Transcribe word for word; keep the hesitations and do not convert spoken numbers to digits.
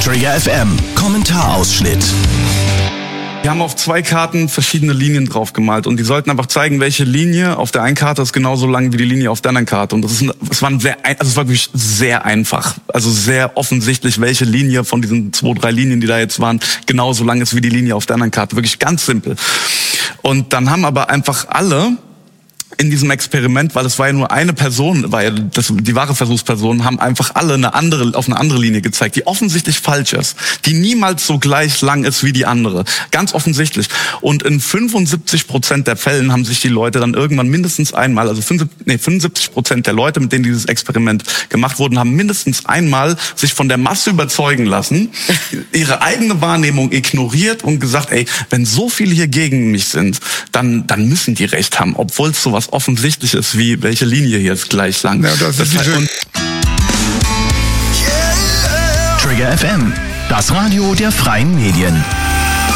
Trigger F M, Kommentarausschnitt. Wir haben auf zwei Karten verschiedene Linien drauf gemalt und die sollten einfach zeigen, welche Linie auf der einen Karte ist genauso lang wie die Linie auf der anderen Karte. Und das ist, es war sehr, also es war wirklich sehr einfach, also sehr offensichtlich, welche Linie von diesen zwei, drei Linien, die da jetzt waren, genauso lang ist wie die Linie auf der anderen Karte. Wirklich ganz simpel. Und dann haben aber einfach alle in diesem Experiment, weil es war ja nur eine Person, weil das, die wahre Versuchsperson, haben einfach alle eine andere, auf eine andere Linie gezeigt, die offensichtlich falsch ist, die niemals so gleich lang ist wie die andere. Ganz offensichtlich. Und in fünfundsiebzig Prozent der Fällen haben sich die Leute dann irgendwann mindestens einmal, also fünfundsiebzig Prozent der Leute, mit denen dieses Experiment gemacht wurde, haben mindestens einmal sich von der Masse überzeugen lassen, ihre eigene Wahrnehmung ignoriert und gesagt, ey, wenn so viele hier gegen mich sind, dann, dann müssen die recht haben, obwohl es sowas offensichtlich ist, wie welche Linie hier ist gleich lang. Ja, das ist das heißt, und Trigger F M, das Radio der freien Medien.